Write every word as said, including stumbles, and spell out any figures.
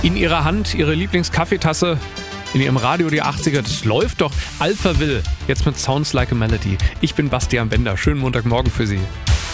In ihrer Hand ihre Lieblingskaffeetasse, in ihrem Radio die achtziger. Das läuft doch. Alphaville, jetzt mit Sounds Like a Melody. Ich bin Bastian Bender. Schönen Montagmorgen für Sie.